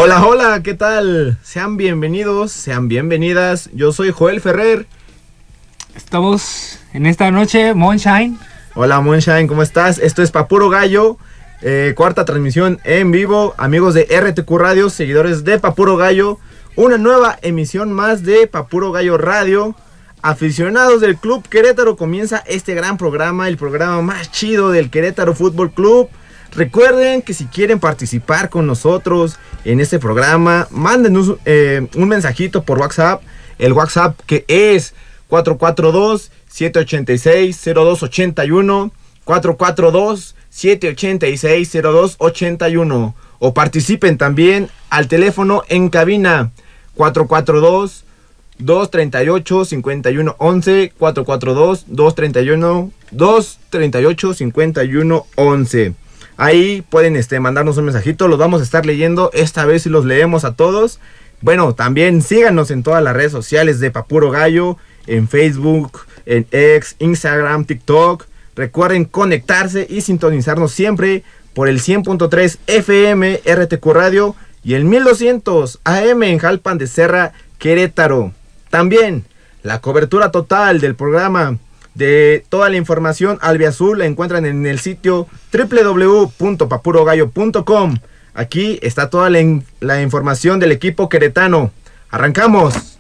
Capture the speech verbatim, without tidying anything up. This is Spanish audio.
Hola, hola, ¿qué tal? Sean bienvenidos, sean bienvenidas. Yo soy Joel Ferrer. Estamos en esta noche, Moonshine. Hola, Moonshine, ¿cómo estás? Esto es Pa' Puro Gallo, eh, cuarta transmisión en vivo. Amigos de R T Q Radio, seguidores de Pa' Puro Gallo, una nueva emisión más de Pa' Puro Gallo Radio. Aficionados del Club Querétaro, comienza este gran programa, el programa más chido del Querétaro Fútbol Club. Recuerden que si quieren participar con nosotros en este programa, mándenos eh, un mensajito por WhatsApp. El WhatsApp que es cuatro cuatro dos, siete ocho seis, cero dos ocho uno, cuatro cuatro dos, siete ocho seis, cero dos ocho uno. O participen también al teléfono en cabina cuatro cuatro dos, dos tres ocho, cinco uno once, cuatro cuatro dos, dos tres uno, dos tres ocho, cinco uno once. Ahí pueden este, mandarnos un mensajito, los vamos a estar leyendo, esta vez sí los leemos a todos. Bueno, también síganos en todas las redes sociales de Pa' Puro Gallo, en Facebook, en X, Instagram, TikTok. Recuerden conectarse y sintonizarnos siempre por el cien punto tres F M R T Q Radio y el mil doscientos A M en Jalpan de Serra, Querétaro. También la cobertura total del programa, de toda la información albiazul, la encuentran en el sitio doble u doble u doble u punto pa puro gallo punto com. Aquí está toda la, in- la información del equipo queretano. ¡Arrancamos!